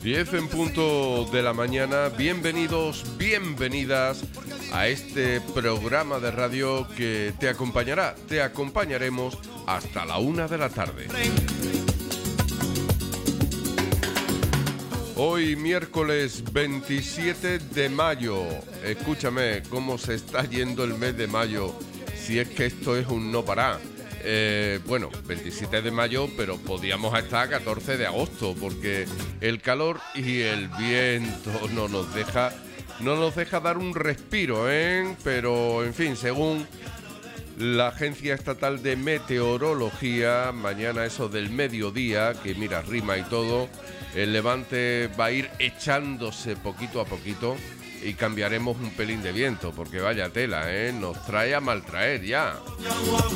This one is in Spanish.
10 en punto de la mañana, bienvenidos, bienvenidas a este programa de radio que te acompañaremos hasta la 1 de la tarde. Hoy miércoles 27 de mayo, escúchame cómo se está yendo el mes de mayo, si es que esto es un no parar. 27 de mayo, pero podíamos estar a 14 de agosto, porque el calor y el viento no nos deja dar un respiro, Pero, en fin, según la Agencia Estatal de Meteorología, mañana eso del mediodía, que mira, rima y todo, el levante va a ir echándose poquito a poquito y cambiaremos un pelín de viento, porque vaya tela, nos trae a maltraer ya.